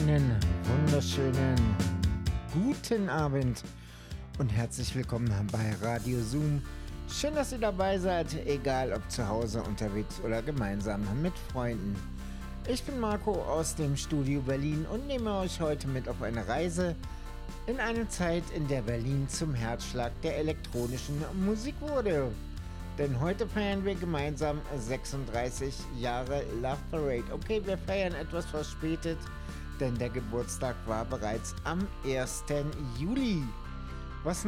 Einen wunderschönen guten Abend und herzlich willkommen bei Radio Zoom. Schön, dass ihr dabei seid, egal ob zu Hause, unterwegs oder gemeinsam mit Freunden. Ich bin Marco aus dem Studio Berlin und nehme euch heute mit auf eine Reise in eine Zeit, in der Berlin zum Herzschlag der elektronischen Musik wurde. Denn heute feiern wir gemeinsam 36 Jahre Love Parade. Okay, wir feiern etwas verspätet, denn der Geburtstag war bereits am 1. Juli. Was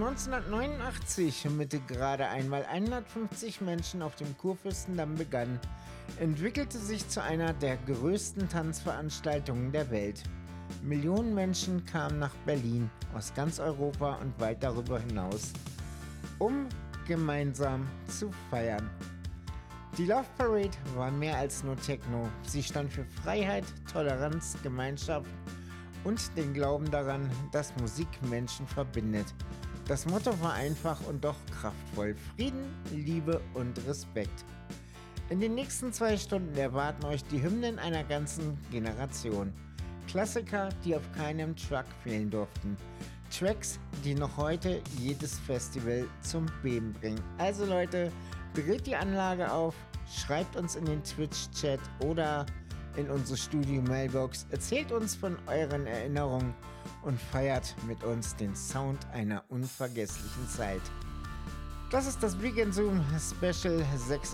1989 mit gerade einmal 150 Menschen auf dem Kurfürstendamm begann, entwickelte sich zu einer der größten Tanzveranstaltungen der Welt. Millionen Menschen kamen nach Berlin aus ganz Europa und weit darüber hinaus, um gemeinsam zu feiern. Die Love Parade war mehr als nur Techno. Sie stand für Freiheit, Toleranz, Gemeinschaft und den Glauben daran, dass Musik Menschen verbindet. Das Motto war einfach und doch kraftvoll: Frieden, Liebe und Respekt. In den nächsten 2 Stunden erwarten euch die Hymnen einer ganzen Generation. Klassiker, die auf keinem Track fehlen durften. Tracks, die noch heute jedes Festival zum Beben bringen. Also Leute, dreht die Anlage auf, schreibt uns in den Twitch-Chat oder in unsere Studio-Mailbox, erzählt uns von euren Erinnerungen und feiert mit uns den Sound einer unvergesslichen Zeit. Das ist das Weekend Zoom Special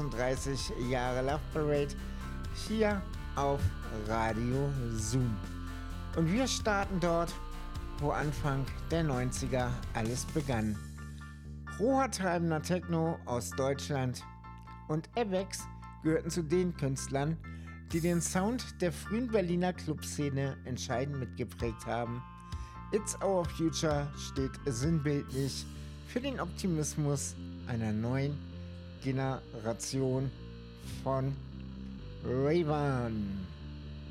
36 Jahre Love Parade hier auf Radio Zoom. Und wir starten dort, wo Anfang der 90er alles begann. Roher treibender Techno aus Deutschland und Avex gehörten zu den Künstlern, die den Sound der frühen Berliner Clubszene entscheidend mitgeprägt haben. It's Our Future steht sinnbildlich für den Optimismus einer neuen Generation von Ravern.